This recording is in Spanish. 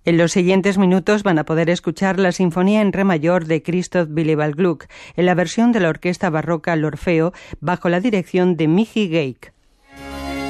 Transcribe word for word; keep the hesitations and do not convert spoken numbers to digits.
En los siguientes minutos van a poder escuchar la Sinfonía en Re mayor de Christoph Willibald Gluck, en la versión de la orquesta barroca L'Orfeo, bajo la dirección de Michi Geig.